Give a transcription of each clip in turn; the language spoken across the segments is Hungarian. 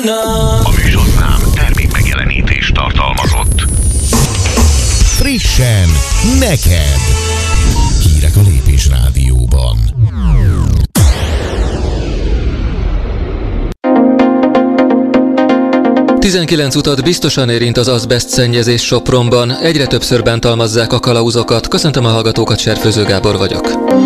A műsorszám termék megjelenítést tartalmazott. Frissen neked! Hírek a Lépés Rádióban. Tizenkilenc utat biztosan érint az azbeszt szennyezés Sopronban. Egyre többször bántalmazzák a kalauzokat. Köszöntöm a hallgatókat, Serfőző Gábor vagyok.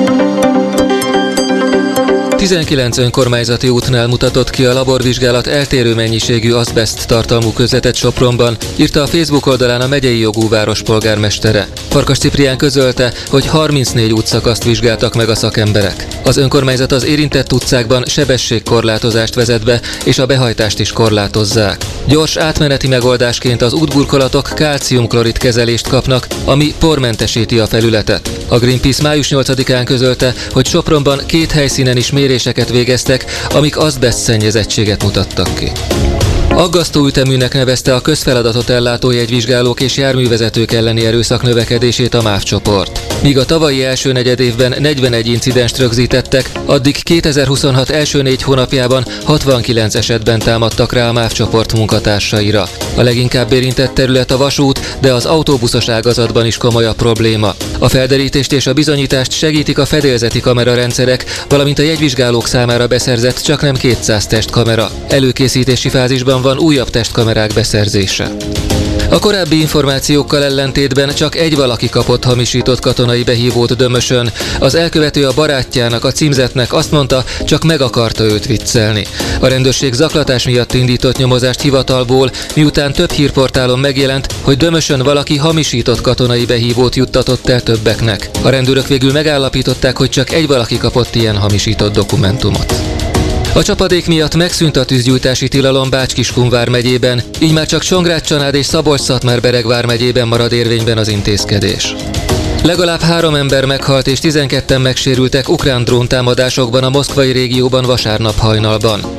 19 önkormányzati útnál mutatott ki a laborvizsgálat eltérő mennyiségű azbeszt tartalmú kőzetet Sopronban, írta a Facebook oldalán a megyei jogú város polgármestere. Farkas Ciprián közölte, hogy 34 útszakaszt vizsgáltak meg a szakemberek. Az önkormányzat az érintett utcákban sebességkorlátozást vezet be, és a behajtást is korlátozzák. Gyors átmeneti megoldásként az útburkolatok kálciumklorid kezelést kapnak, ami pormentesíti a felületet. A Greenpeace május 8-án közölte, hogy Sopronban 2 helyszínen is méréseket végeztek, amik azbeszt szennyezettséget mutattak ki. Aggasztó üteműnek nevezte a közfeladatot ellátó jegyvizsgálók és járművezetők elleni erőszak növekedését a MÁV csoport. Míg a tavalyi első negyedévben 41 incidenst rögzítettek, addig 2026 első 4 hónapjában 69 esetben támadtak rá a MÁV csoport munkatársaira. A leginkább érintett terület a vasút, de az autóbuszos ágazatban is komoly a probléma. A felderítést és a bizonyítást segítik a fedélzeti kamerarendszerek, valamint a jegyvizsgálók számára beszerzett csaknem 200 testkamera. Előkészítési fázisban van újabb testkamerák beszerzése. A korábbi információkkal ellentétben csak egy valaki kapott hamisított katonai behívót Dömösön. Az elkövető a barátjának, a címzettnek azt mondta, csak meg akarta őt viccelni. A rendőrség zaklatás miatt indított nyomozást hivatalból, miután több hírportálon megjelent, hogy Dömösön valaki hamisított katonai behívót juttatott el többeknek. A rendőrök végül megállapították, hogy csak egy valaki kapott ilyen hamisított dokumentumot. A csapadék miatt megszűnt a tűzgyújtási tilalom Bács-Kiskun vármegyében, így már csak Csongrád-Csanád és Szabolcs-Szatmár-Bereg vármegyében marad érvényben az intézkedés. Legalább 3 ember meghalt és 12-en megsérültek ukrán dróntámadásokban a moszkvai régióban vasárnap hajnalban.